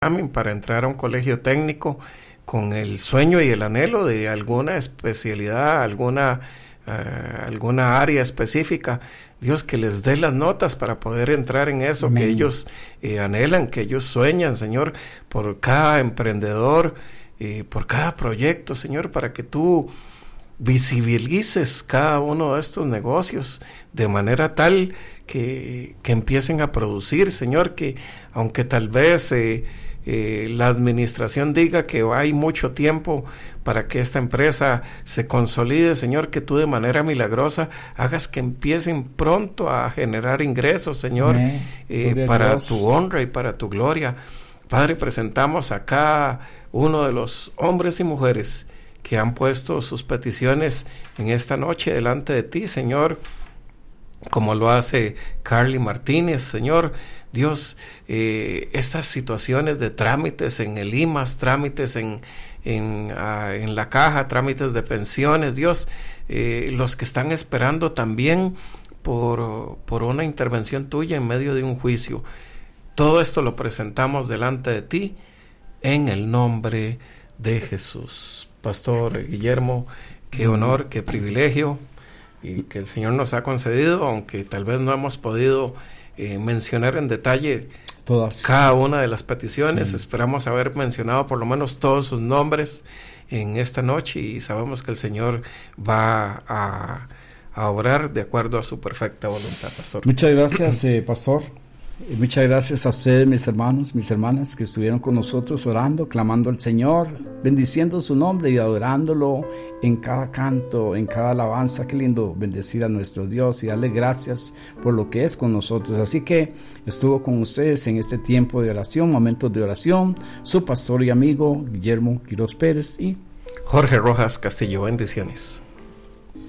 para entrar a un colegio técnico con el sueño y el anhelo de alguna especialidad, alguna área específica. Dios, que les dé las notas para poder entrar en eso. Amén. Que ellos anhelan, que ellos sueñan, Señor, por cada emprendedor, por cada proyecto, Señor, para que tú visibilices cada uno de estos negocios de manera tal que empiecen a producir, Señor, que aunque tal vez la administración diga que hay mucho tiempo para que esta empresa se consolide, Señor, que tú de manera milagrosa hagas que empiecen pronto a generar ingresos, Señor, para tu honra y para tu gloria. Padre, presentamos a cada uno de los hombres y mujeres que han puesto sus peticiones en esta noche delante de ti, Señor, como lo hace Carly Martínez, Señor. Dios, estas situaciones de trámites en el IMAS, trámites en la caja, trámites de pensiones, Dios, los que están esperando también por una intervención tuya en medio de un juicio. Todo esto lo presentamos delante de ti en el nombre de Jesús. Pastor Guillermo, qué honor, qué privilegio y que el Señor nos ha concedido, aunque tal vez no hemos podido mencionar en detalle todas, cada una de las peticiones. Sí. Esperamos haber mencionado por lo menos todos sus nombres en esta noche y sabemos que el Señor va a obrar de acuerdo a su perfecta voluntad, Pastor. Muchas gracias, Pastor. Muchas gracias a ustedes, mis hermanos, mis hermanas, que estuvieron con nosotros orando, clamando al Señor, bendiciendo su nombre y adorándolo en cada canto, en cada alabanza. Qué lindo bendecir a nuestro Dios y darle gracias por lo que es con nosotros. Así que estuvo con ustedes en este tiempo de oración, momentos de oración, su pastor y amigo Guillermo Quiroz Pérez y Jorge Rojas Castillo. Bendiciones.